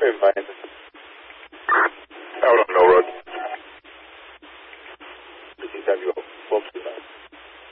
in Miami? Out on Mill Road. Does he have you